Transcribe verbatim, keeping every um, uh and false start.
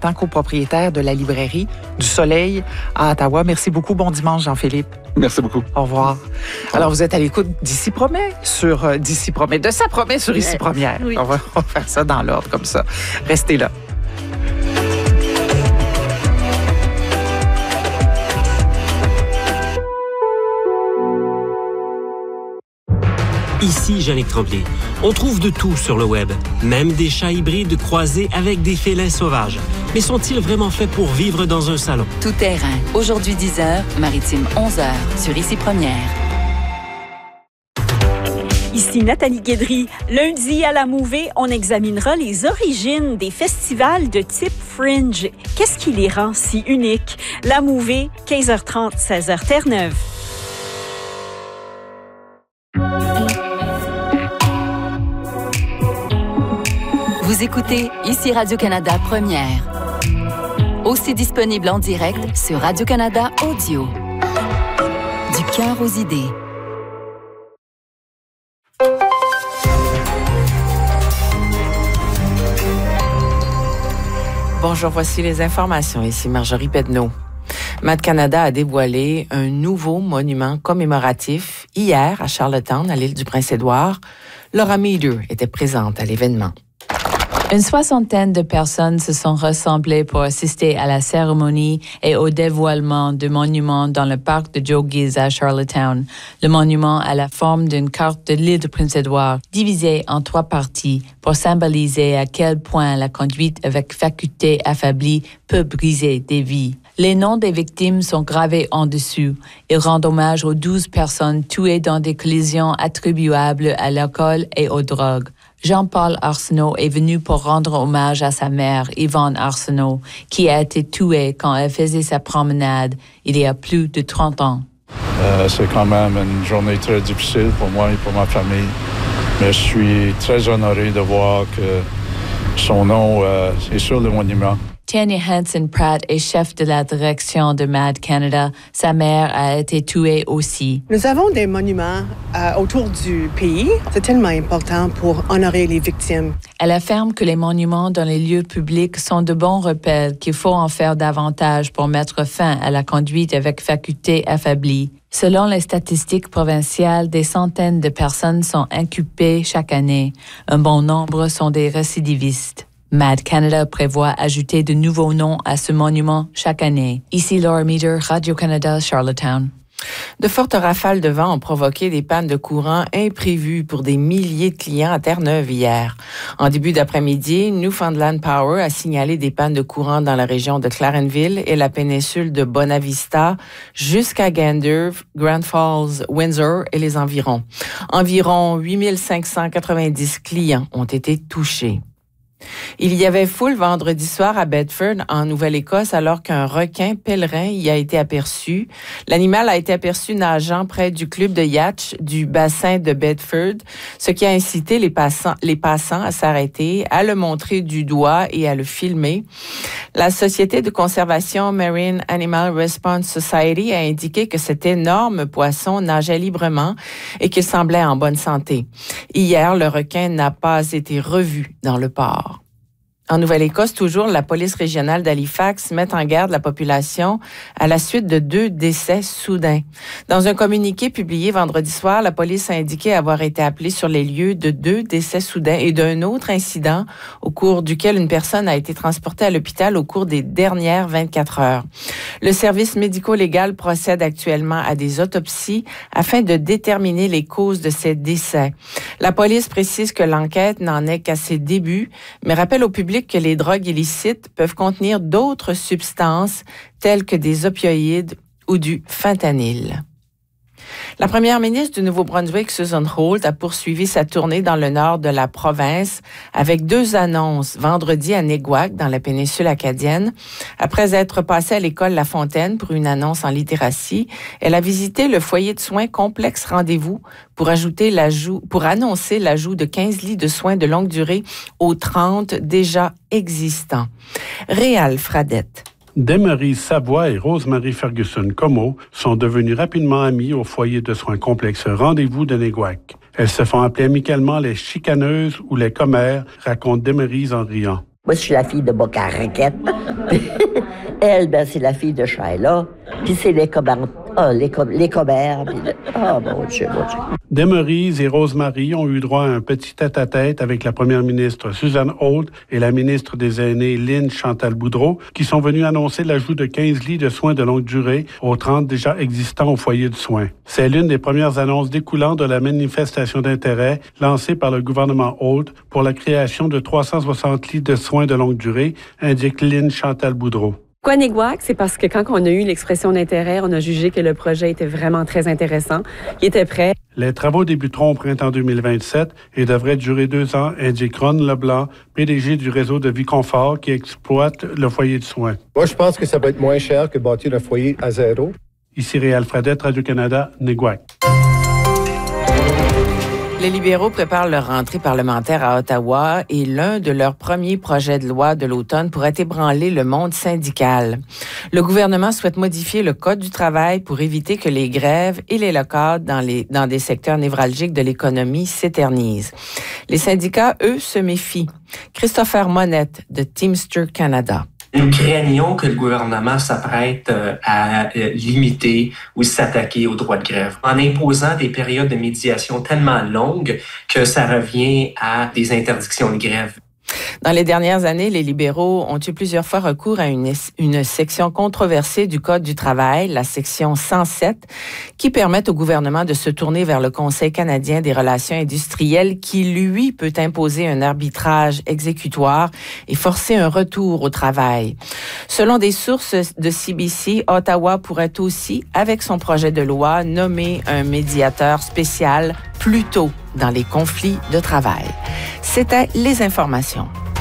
temps copropriétaire de la librairie du Soleil à Ottawa. Merci beaucoup. Bon dimanche, Jean-Philippe. Merci beaucoup. Au revoir. Alors, vous êtes à l'écoute d'Ici Promet sur euh, d'Ici Promet, de Ça Promet sur Ici Première. Oui. On va, on va faire ça dans l'ordre comme ça. Restez là. Ici Jannick Tremblay. On trouve de tout sur le web, même des chats hybrides croisés avec des félins sauvages. Mais sont-ils vraiment faits pour vivre dans un salon? Tout terrain. Aujourd'hui dix heures, Maritime onze heures, sur Ici Première. Ici Nathalie Guédry. Lundi à la Mouvée, on examinera les origines des festivals de type Fringe. Qu'est-ce qui les rend si uniques? La Mouvée, quinze heures trente, seize heures Terre-Neuve. Vous écoutez Ici Radio-Canada Première. Aussi disponible en direct sur Radio-Canada Audio. Du cœur aux idées. Bonjour, voici les informations. Ici Marjorie Pedneau. Mad Canada a dévoilé un nouveau monument commémoratif hier à Charlottetown, à l'île du Prince-Édouard. Laura Meader était présente à l'événement. Une soixantaine de personnes se sont rassemblées pour assister à la cérémonie et au dévoilement du monument dans le parc de Joe Giz à Charlottetown. Le monument a la forme d'une carte de l'île de Prince-Édouard, divisée en trois parties pour symboliser à quel point la conduite avec faculté affaiblie peut briser des vies. Les noms des victimes sont gravés en dessous. Ils rendent hommage aux douze personnes tuées dans des collisions attribuables à l'alcool et aux drogues. Jean-Paul Arsenault est venu pour rendre hommage à sa mère, Yvonne Arsenault, qui a été tuée quand elle faisait sa promenade il y a plus de trente ans. Euh, c'est quand même une journée très difficile pour moi et pour ma famille. Mais je suis très honoré de voir que son nom euh, est sur le monument. Tanya Hansen-Pratt est chef de la direction de Mad Canada. Sa mère a été tuée aussi. Nous avons des monuments euh, autour du pays. C'est tellement important pour honorer les victimes. Elle affirme que les monuments dans les lieux publics sont de bons repères, qu'il faut en faire davantage pour mettre fin à la conduite avec faculté affaiblie. Selon les statistiques provinciales, des centaines de personnes sont inculpées chaque année. Un bon nombre sont des récidivistes. Mad Canada prévoit ajouter de nouveaux noms à ce monument chaque année. Ici Laura Meader, Radio-Canada, Charlottetown. De fortes rafales de vent ont provoqué des pannes de courant imprévues pour des milliers de clients à Terre-Neuve hier. En début d'après-midi, Newfoundland Power a signalé des pannes de courant dans la région de Clarenville et la péninsule de Bonavista jusqu'à Gander, Grand Falls, Windsor et les environs. Environ huit mille cinq cent quatre-vingt-dix clients ont été touchés. Il y avait foule vendredi soir à Bedford, en Nouvelle-Écosse, alors qu'un requin pèlerin y a été aperçu. L'animal a été aperçu nageant près du club de yacht du bassin de Bedford, ce qui a incité les passants, les passants à s'arrêter, à le montrer du doigt et à le filmer. La Société de conservation Marine Animal Response Society a indiqué que cet énorme poisson nageait librement et qu'il semblait en bonne santé. Hier, le requin n'a pas été revu dans le port. En Nouvelle-Écosse, toujours, la police régionale d'Halifax met en garde la population à la suite de deux décès soudains. Dans un communiqué publié vendredi soir, la police a indiqué avoir été appelée sur les lieux de deux décès soudains et d'un autre incident au cours duquel une personne a été transportée à l'hôpital au cours des dernières vingt-quatre heures. Le service médico-légal procède actuellement à des autopsies afin de déterminer les causes de ces décès. La police précise que l'enquête n'en est qu'à ses débuts, mais rappelle au public que les drogues illicites peuvent contenir d'autres substances telles que des opioïdes ou du fentanyl. La première ministre du Nouveau-Brunswick, Susan Holt, a poursuivi sa tournée dans le nord de la province avec deux annonces vendredi à Neguac, dans la péninsule acadienne. Après être passée à l'école La Fontaine pour une annonce en littératie, elle a visité le foyer de soins Complexe Rendez-vous pour ajouter l'ajout, pour annoncer l'ajout de quinze lits de soins de longue durée aux trente déjà existants. Réal Fradette. Demarie Savoie et Rosemary Ferguson-Como sont devenues rapidement amies au foyer de soins complexe Rendez-vous de Neguac. Elles se font appeler amicalement les chicaneuses ou les commères, raconte Demarie en riant. Moi, je suis la fille de Boca Raquette. Elle, ben, c'est la fille de Shaila. Puis c'est les commères. Oh, les, com- les commères. Puis le... Oh, mon Dieu, mon Dieu. Desmaurises et Rosemary ont eu droit à un petit tête-à-tête avec la première ministre Suzanne Holt et la ministre des Aînés Lynn Chantal Boudreau, qui sont venus annoncer l'ajout de quinze lits de soins de longue durée aux trente déjà existants au foyer de soins. C'est l'une des premières annonces découlant de la manifestation d'intérêt lancée par le gouvernement Holt pour la création de trois cent soixante lits de soins de longue durée, indique Lynn Chantal Boudreau. Quanegwac, c'est parce que quand on a eu l'expression d'intérêt, on a jugé que le projet était vraiment très intéressant. Il était prêt. Les travaux débuteront au printemps deux mille vingt-sept et devraient durer deux ans, indique Ron Leblanc, P D G du réseau de Vie Confort qui exploite le foyer de soins. Moi, je pense que ça va être moins cher que bâtir un foyer à zéro. Ici Réal Fradette, Radio-Canada, Négouac. Les libéraux préparent leur rentrée parlementaire à Ottawa et l'un de leurs premiers projets de loi de l'automne pourrait ébranler le monde syndical. Le gouvernement souhaite modifier le Code du travail pour éviter que les grèves et les lockout dans, les, dans des secteurs névralgiques de l'économie s'éternisent. Les syndicats, eux, se méfient. Christopher Monette de Teamster Canada. Nous craignons que le gouvernement s'apprête à limiter ou s'attaquer au droit de grève en imposant des périodes de médiation tellement longues que ça revient à des interdictions de grève. Dans les dernières années, les libéraux ont eu plusieurs fois recours à une, une section controversée du Code du travail, la section cent sept, qui permet au gouvernement de se tourner vers le Conseil canadien des relations industrielles qui, lui, peut imposer un arbitrage exécutoire et forcer un retour au travail. Selon des sources de C B C, Ottawa pourrait aussi, avec son projet de loi, nommer un médiateur spécial plus tôt dans les conflits de travail. C'était les informations.